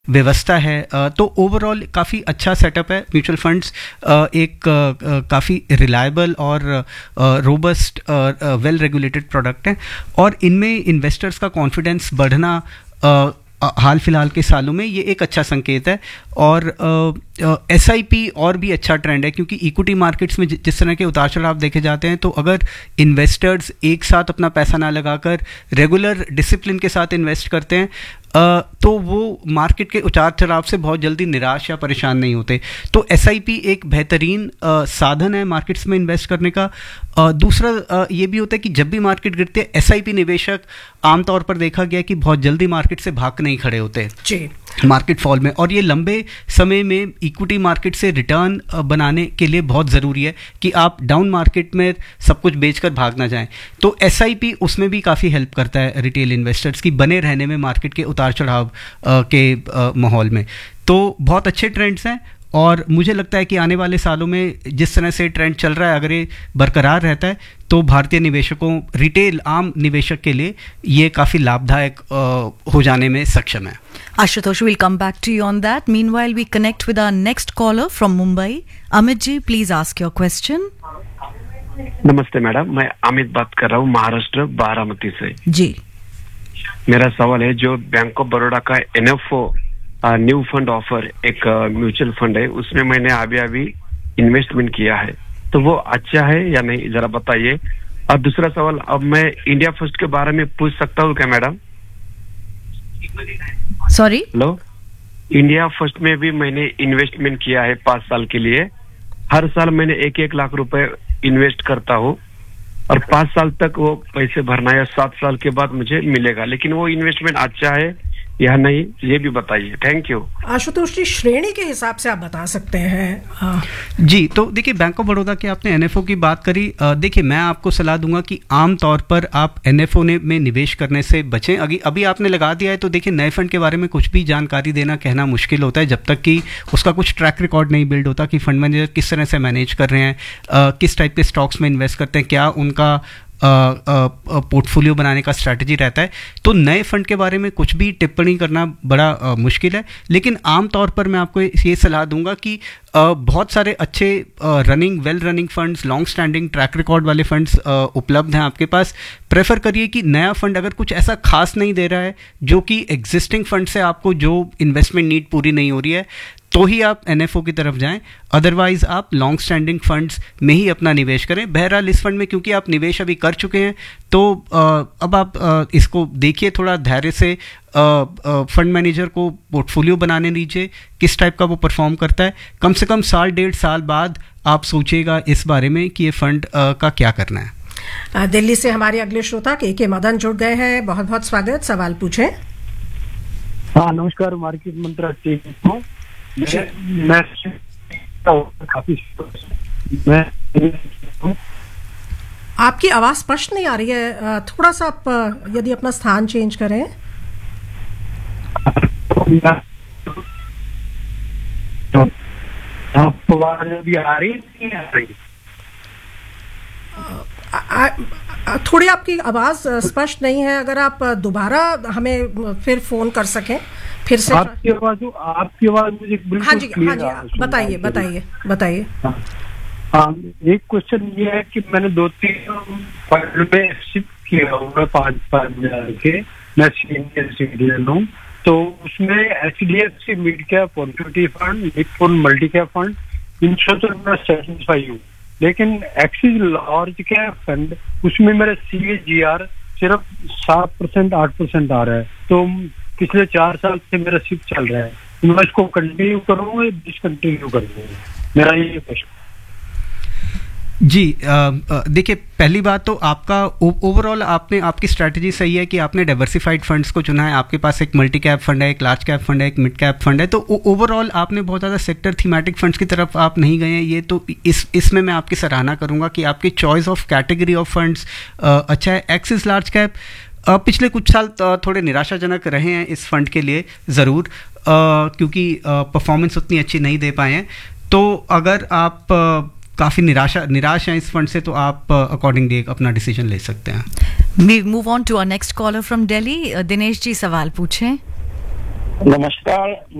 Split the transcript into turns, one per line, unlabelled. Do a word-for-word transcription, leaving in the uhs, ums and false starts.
व्यवस्था है, तो ओवरऑल काफ़ी अच्छा सेटअप है। म्यूचुअल फंड्स एक काफ़ी रिलायबल और रोबस्ट वेल रेगुलेटेड प्रोडक्ट है, और इनमें इन्वेस्टर्स का कॉन्फिडेंस बढ़ना हाल फिलहाल के सालों में ये एक अच्छा संकेत है। और एस आई पी और भी अच्छा ट्रेंड है, क्योंकि इक्विटी मार्केट्स में जिस तरह के उतार चढ़ाव देखे जाते हैं, तो अगर इन्वेस्टर्स एक साथ अपना पैसा ना लगाकर रेगुलर डिसिप्लिन के साथ इन्वेस्ट करते हैं, Uh, तो वो मार्केट के उतार चढ़ाव से बहुत जल्दी निराश या परेशान नहीं होते। तो एस आई पी एक बेहतरीन uh, साधन है मार्केट्स में इन्वेस्ट करने का। uh, दूसरा uh, ये भी होता है कि जब भी मार्केट गिरती है, एस आई पी निवेशक आमतौर पर देखा गया कि बहुत जल्दी मार्केट से भाग नहीं खड़े होते जी मार्केट फॉल में, और ये लंबे समय में इक्विटी मार्केट से रिटर्न बनाने के लिए बहुत ज़रूरी है कि आप डाउन मार्केट में सब कुछ बेचकर भाग ना जाएं। तो एस आई पी उसमें भी काफ़ी हेल्प करता है रिटेल इन्वेस्टर्स की बने रहने में मार्केट के उतार चढ़ाव के माहौल में। तो बहुत अच्छे ट्रेंड्स हैं, और मुझे लगता है कि आने वाले सालों में जिस तरह से ट्रेंड चल रहा है, अगर ये बरकरार रहता है, तो भारतीय निवेशकों, रिटेल आम निवेशक के लिए ये काफ़ी लाभदायक हो जाने में सक्षम है।
Ashutosh, we'll come back to you on that. Meanwhile, we connect with our next caller from Mumbai. Amit ji, please ask your question.
नमस्ते मैडम, मैं अमित बात कर रहा हूँ महाराष्ट्र बारामती से
जी।
मेरा सवाल है, जो बैंक ऑफ बड़ौदा का N F O new fund offer एक म्यूचुअल फंड है, उसमें मैंने अभी अभी इन्वेस्टमेंट किया है, तो वो अच्छा है या नहीं, जरा बताइए। और दूसरा सवाल, अब मैं इंडिया फर्स्ट के बारे में पूछ सकता हूँ क्या madam?
Sorry,
hello. India first में भी मैंने इन्वेस्टमेंट किया है पांच साल के लिए। हर साल मैंने एक एक लाख रुपए इन्वेस्ट करता हूँ, और पांच साल तक वो पैसे भरना है, सात साल के बाद मुझे मिलेगा। लेकिन वो इन्वेस्टमेंट अच्छा है या नहीं, ये भी बताइए। Thank you.
आशुतोष जी, श्रेणी के हिसाब से आप बता सकते हैं।
जी, तो देखिए, बैंक ऑफ बड़ौदा की आपने एन एफ ओ की बात करी। देखिए, मैं आपको सलाह दूंगा कि आम तौर पर आप एन एफ ओ ने में निवेश करने से बचें। अभी अभी आपने लगा दिया है, तो देखिए, नए फंड के बारे में कुछ भी जानकारी देना कहना मुश्किल होता है जब तक कि उसका कुछ ट्रैक रिकॉर्ड नहीं बिल्ड होता कि फंड मैनेजर किस तरह से मैनेज कर रहे हैं, किस टाइप के स्टॉक्स में इन्वेस्ट करते हैं, क्या उनका पोर्टफोलियो बनाने का स्ट्रैटेजी रहता है। तो नए फंड के बारे में कुछ भी टिप्पणी करना बड़ा आ, मुश्किल है। लेकिन आम तौर पर मैं आपको ये सलाह दूंगा कि आ, बहुत सारे अच्छे running well running funds, long standing track record वाले फंड्स उपलब्ध हैं आपके पास। प्रेफर करिए कि नया फंड अगर कुछ ऐसा खास नहीं दे रहा है जो कि एग्जिस्टिंग फंड से आपको जो इन्वेस्टमेंट नीड पूरी नहीं हो रही है, तो ही आप एन एफ ओ की तरफ जाएं। अदरवाइज आप लॉन्ग स्टैंडिंग फंड्स में ही अपना निवेश करें। बहरहाल इस फंड में क्योंकि आप निवेश अभी कर चुके हैं, तो आ, अब आप आ, इसको देखिए, थोड़ा धैर्य से फंड मैनेजर को पोर्टफोलियो बनाने दीजिए, किस टाइप का वो परफॉर्म करता है। कम से कम साल डेढ़ साल बाद आप सोचिएगा इस बारे में कि ये फंड आ, का क्या करना है।
दिल्ली से हमारे अगले श्रोता के के मदन जुड़ गए हैं। बहुत बहुत स्वागत, सवाल पूछें।
हाँ, नमस्कार, मार्केट मंत्रा हूँ मैं काफी मैं
आपकी आवाज स्पष्ट नहीं आ रही है, थोड़ा सा आप यदि अपना स्थान चेंज करें।
आपको आवाज अभी आ रही नहीं आ रही?
आ, आ, थोड़ी आपकी आवाज स्पष्ट नहीं है, अगर आप दोबारा हमें फिर फोन कर सकें फिर से।
आपकी आवाज आपकी आवाज मुझे बिल्कुल
हाँ जी, हाँ जी, बताइए बताइए बताइए।
हाँ, एक क्वेश्चन ये है कि मैंने दो तीन फंड में शिफ्ट किया हुआ पाँच पाँच हजार के, मैं सीनियर सिटीजन हूँ, तो उसमें H D F C mid cap equity fund, Nippon multi cap fund, इन सब मैं सेटिस्फाई हूँ। लेकिन एक्सिस लार्ज कैप फंड, उसमें मेरा सी ए जी आर सिर्फ सात परसेंट आठ परसेंट आ रहा है। तो पिछले चार साल से मेरा शिफ्ट चल रहा है, मैं इसको कंटिन्यू करूंगा या डिसकंटिन्यू करूंगा, मेरा ये क्वेश्चन।
जी, देखिए, पहली बात तो आपका ओवरऑल आपने आपकी स्ट्रैटेजी सही है कि आपने डाइवर्सिफाइड फंड्स को चुना है। आपके पास एक मल्टी कैप फंड है, एक लार्ज कैप फंड है, एक मिड कैप फंड है, तो ओवरऑल आपने बहुत ज़्यादा सेक्टर थीमेटिक फंड्स की तरफ आप नहीं गए हैं। ये तो इस इसमें मैं आपकी सराहना करूंगा कि आपकी choice of category of funds अच्छा है। एक्सिस लार्ज कैप पिछले कुछ साल थोड़े निराशाजनक रहे हैं इस फंड के लिए ज़रूर, क्योंकि परफॉर्मेंस उतनी अच्छी नहीं दे पाए हैं। तो अगर आप काफ़ी निराशा निराश हैं इस फंड से, तो आप अकॉर्डिंगली अपना डिसीजन ले सकते हैं।
We move on to our next caller from Delhi. Dinesh ji, सवाल पूछें।
नमस्कार।